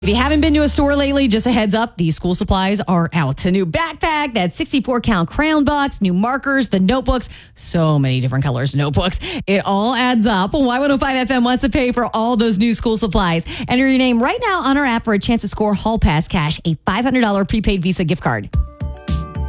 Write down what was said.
If you haven't been to a store lately, just a heads up, these school supplies are out. A new backpack, that 64-count crayon box, new markers, the notebooks, so many different colors notebooks. It all adds up. Y105 FM wants to pay for all those new school supplies. Enter your name right now on our app for a chance to score Hall Pass Cash, a $500 prepaid Visa gift card.